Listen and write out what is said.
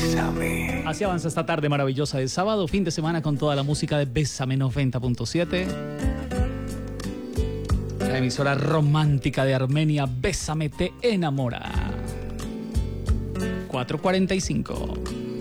Bésame. Así avanza esta tarde maravillosa de sábado, fin de semana con toda la música de Bésame 90.7. La emisora romántica de Armenia, Bésame te enamora. 4:45.